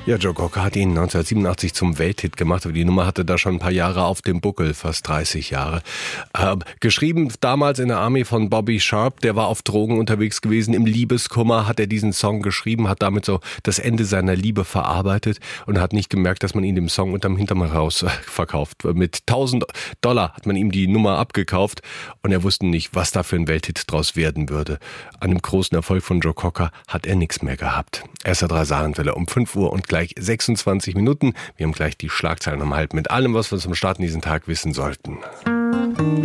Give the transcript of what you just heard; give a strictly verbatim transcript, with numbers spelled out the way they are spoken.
Ja, Joe Cocker hat ihn neunzehnhundertsiebenundachtzig zum Welthit gemacht, aber die Nummer hatte da schon ein paar Jahre auf dem Buckel, fast dreißig Jahre. Äh, geschrieben damals in der Army von Bobby Sharp, der war auf Drogen unterwegs gewesen. Im Liebeskummer hat er diesen Song geschrieben, hat damit so das Ende seiner Liebe verarbeitet und hat nicht gemerkt, dass man ihn dem Song unterm Hintern raus verkauft. Mit tausend Dollar hat man ihm die Nummer abgekauft und er wusste nicht, was da für ein Welthit draus werden würde. An dem großen Erfolg von Joe Cocker hat er nichts mehr gehabt. S R drei Saarlandwelle um fünf Uhr und gleich sechsundzwanzig Minuten. Wir haben gleich die Schlagzeilen um halb mit allem, was wir zum Start in diesen Tag wissen sollten.